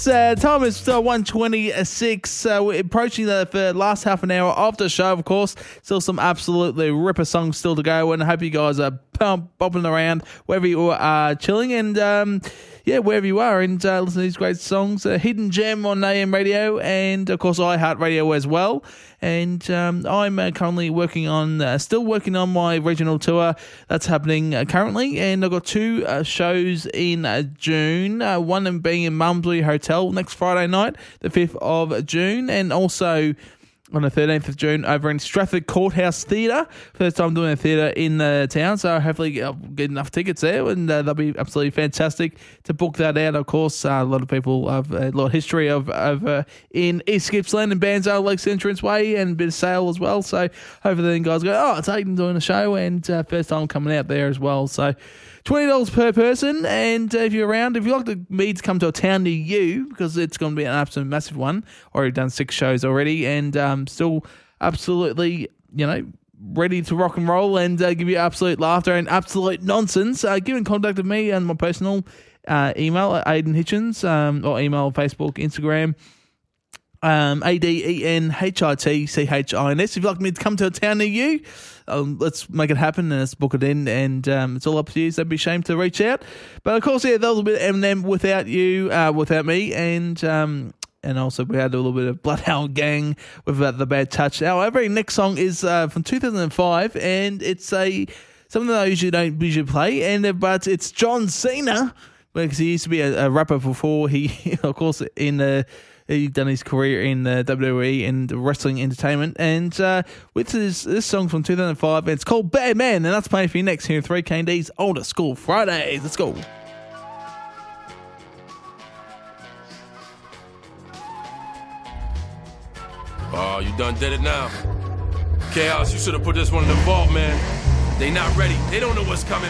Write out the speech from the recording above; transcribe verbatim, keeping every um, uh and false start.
Uh, time is uh, one twenty-six. Uh, we're approaching the, the last half an hour of the show, of course. Still some absolutely ripper songs still to go, and I hope you guys are pump, bopping around wherever you are chilling, and um, yeah, wherever you are, and uh, listen to these great songs. Uh, Hidden Gem on A M Radio, and of course iHeartRadio as well. And um, I'm uh, currently working on, uh, still working on my regional tour that's happening uh, currently, and I've got two uh, shows in uh, June. Uh, one of them being in Malmesbury Hotel next Friday night, the fifth of June, and also on the thirteenth of June over in Stratford Courthouse Theatre. First time doing a theatre in the town, so hopefully I'll get enough tickets there, and uh, that'll be absolutely fantastic to book that out. Of course, uh, a lot of people have a lot of history of, of uh, in East Gippsland and Banzo Lakes Entrance Way, and a bit of sale as well. So hopefully the guys go, oh, it's Aidan doing a show, and uh, first time coming out there as well. So twenty dollars per person, and uh, if you're around, if you'd like to, me to come to a town near you, because it's going to be an absolute massive one. Already done six shows already, and um, still absolutely, you know, ready to rock and roll and uh, give you absolute laughter and absolute nonsense. Uh, get in contact with me and my personal uh, email at Aidan Hitchens, um, or email, Facebook, Instagram. Um, A D E N H I T C H I N S. If you'd like me to come to a town near you, um, let's make it happen and let's book it in, and um, it's all up to you, so don't be ashamed to reach out. But of course, yeah, that was a bit of Eminem without you, uh, without me, and um, and also we had a little bit of Bloodhound Gang with uh, The Bad Touch. Our very next song is uh, from two thousand five, and it's a something that I usually don't usually play, and uh, but it's John Cena, because he used to be a, a rapper before he, of course, in the He's done his career in the W W E and wrestling entertainment, and uh, with this, this song from two thousand five, it's called Bad Man, and that's playing for you next here in three K D's Older School Fridays. Let's go. Oh, you done did it now. Chaos, you should have put this one in the vault, man. They not ready. They don't know what's coming,